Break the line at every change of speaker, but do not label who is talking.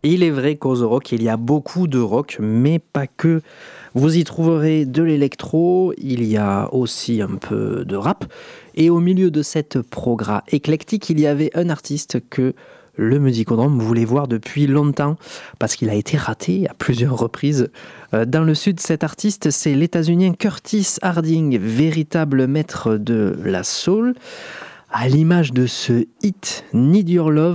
Il est vrai qu'au The Rock, il y a beaucoup de rock, mais pas que. Vous y trouverez de l'électro, il y a aussi un peu de rap. Et au milieu de cette progra éclectique, il y avait un artiste que le Musicodrome voulait voir depuis longtemps, parce qu'il a été raté à plusieurs reprises. Dans le sud, cet artiste, c'est l'États-Unien Curtis Harding, véritable maître de la soul. À l'image de ce hit Need Your Love,